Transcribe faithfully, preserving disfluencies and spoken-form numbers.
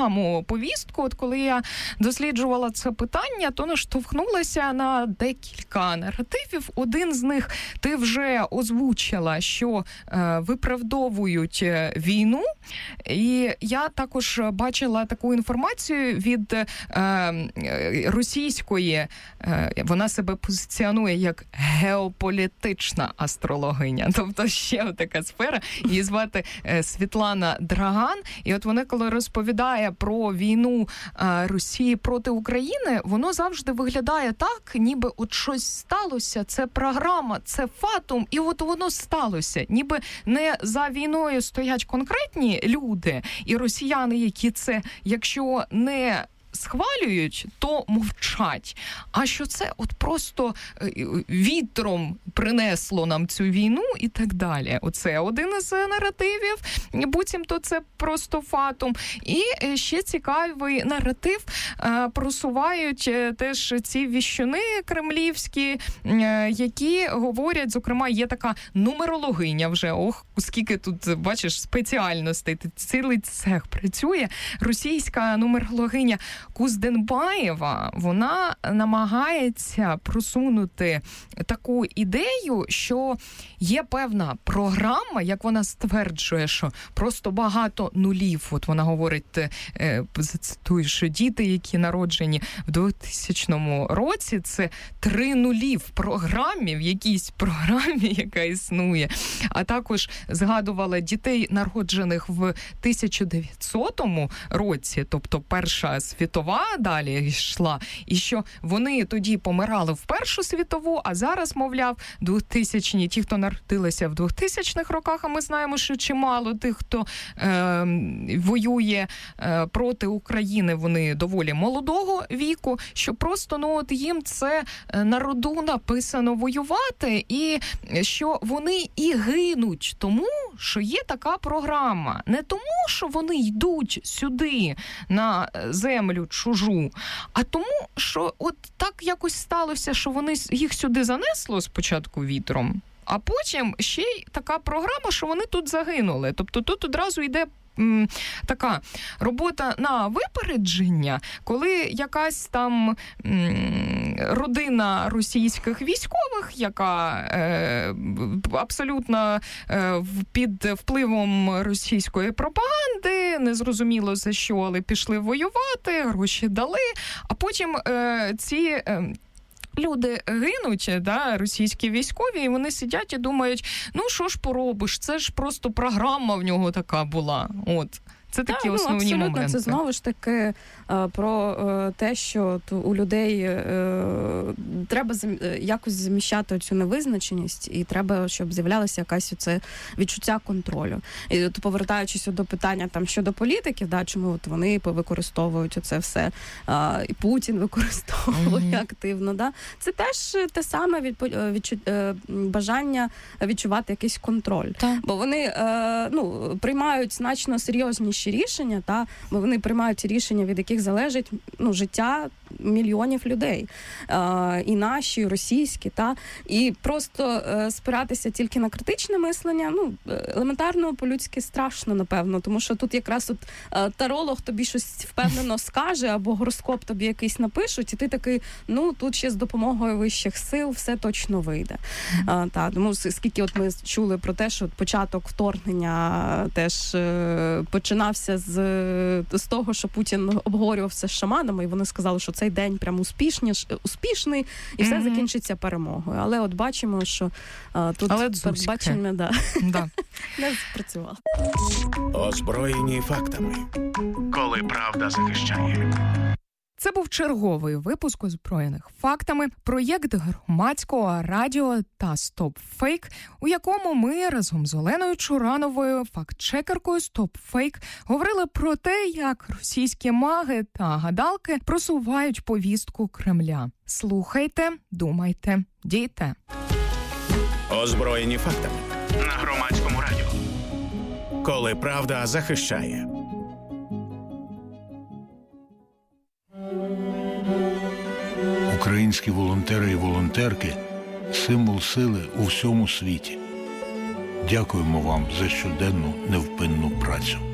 саму повістку. От коли я досліджувала це питання, то наштовхнулася на декілька наративів. Один з них ти вже озвучила, що е, виправдовують війну. І я також бачила таку інформацію від е, російської, е, вона себе позиціонує як геополітична астрологиня. Тобто ще така сфера. Її звати е, Світлана Драган. І от вона, коли розповідає про війну е, Росії проти України, воно завжди виглядає так, ніби от щось сталося, це програма, це фатум, і от воно сталося. Ніби не за війною стоять конкретні люди і росіяни, які це, якщо не схвалюють, то мовчать. А що це от просто вітром принесло нам цю війну і так далі. Оце один із наративів, буцімто це просто фатум. І ще цікавий наратив просувають теж ці віщуни кремлівські, які говорять, зокрема, є така нумерологиня вже, ох, скільки тут, бачиш, спеціальностей, цілий цех працює. Російська нумерологиня Кузденбаєва, вона намагається просунути таку ідею, що є певна програма, як вона стверджує, що просто багато нулів. От вона говорить, зацитую, що діти, які народжені в двохтисячному році, це три нулі в програмі, в якійсь програмі, яка існує. А також згадувала дітей, народжених в тисяча дев'ятсотому році, тобто Перша світова далі йшла, і що вони тоді помирали в Першу світову, а зараз, мовляв, двохтисячні, ті, хто народилися в двохтисячних роках, а ми знаємо, що чимало тих, хто е, воює е, проти України, вони доволі молодого віку, що просто, ну, от їм це на роду написано воювати, і що вони і гинуть тому, що є така програма. Не тому, що вони йдуть сюди, на землю чужу, а тому, що от так якось сталося, що вони, їх сюди занесло спочатку вітром, а потім ще й така програма, що вони тут загинули. Тобто тут одразу йде м, така робота на випередження, коли якась там м, родина російських військових, яка е, абсолютно е, під впливом російської пропаганди, незрозуміло за що, але пішли воювати, гроші дали, а потім е, ці... Е, люди гинуть, да, російські військові, і вони сидять і думають, ну що ж поробиш, це ж просто програма в нього така була. От. Це такі так, основні ну, моменти. Це знову ж таки про те, що у людей треба якось заміщати цю невизначеність, і треба, щоб з'являлося якась оце відчуття контролю. І от, повертаючись до питання там щодо політиків, да, чому от вони використовують оце все, і Путін використовує mm-hmm. активно, да, це теж те саме від, відчу, бажання відчувати якийсь контроль. Так. Бо вони ну, приймають значно серйозніші рішення, та, бо вони приймають ці рішення, від яких залежить, ну, життя мільйонів людей. Е, і наші, і російські, та, і просто е, спиратися тільки на критичне мислення, ну, елементарно по-людськи страшно, напевно, тому що тут якраз от е, таролог тобі щось впевнено скаже, або гороскоп тобі якийсь напишуть, і ти такий, ну, тут ще з допомогою вищих сил все точно вийде. Mm-hmm. Е, та, тому скільки от ми чули про те, що початок вторгнення теж е, починався з, з того, що Путін обговорювався з шаманами, і вони сказали, що цей день прям успішний, успішний і все mm-hmm. закінчиться перемогою. Але от бачимо, що а, тут передбачення да, да. не спрацювало. Озброєні фактами. Коли правда захищає. Це був черговий випуск «Озброєних фактами», проєкт громадського радіо та «Стоп Фейк», у якому ми разом з Оленою Чурановою, фактчекеркою «Стоп Фейк», говорили про те, як російські маги та гадалки просувають повістку Кремля. Слухайте, думайте, дійте. «Озброєні фактами» на громадському радіо. Коли правда захищає. Українські волонтери і волонтерки – символ сили у всьому світі. Дякуємо вам за щоденну невпинну працю.